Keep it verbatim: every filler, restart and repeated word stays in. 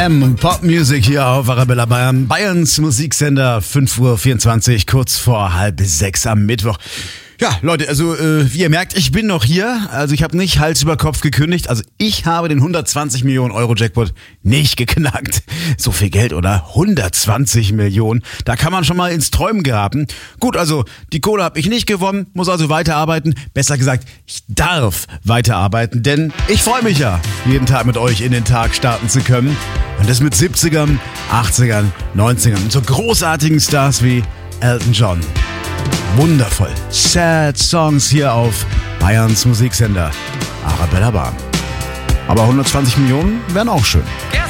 M, Popmusik hier auf Arabella Bayern, Bayerns Musiksender, fünf Uhr vierundzwanzig, kurz vor halb sechs am Mittwoch. Ja, Leute, also äh, wie ihr merkt, ich bin noch hier. Also ich habe nicht Hals über Kopf gekündigt. Also ich habe den hundertzwanzig Millionen Euro Jackpot nicht geknackt. So viel Geld, oder? hundertzwanzig Millionen. Da kann man schon mal ins Träumen geraten. Gut, also die Kohle habe ich nicht gewonnen, muss also weiterarbeiten. Besser gesagt, ich darf weiterarbeiten, denn ich freue mich ja, jeden Tag mit euch in den Tag starten zu können. Und das mit siebzigern, achtzigern, neunzigern und so großartigen Stars wie Elton John. Wundervoll. Sad Songs hier auf Bayerns Musiksender Arabella Bayern. Aber hundertzwanzig Millionen wären auch schön. Ja.